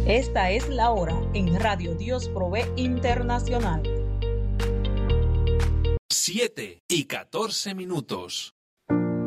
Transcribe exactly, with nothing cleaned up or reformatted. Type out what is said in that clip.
Esta es la hora en Radio Dios Provee Internacional. siete y catorce minutos.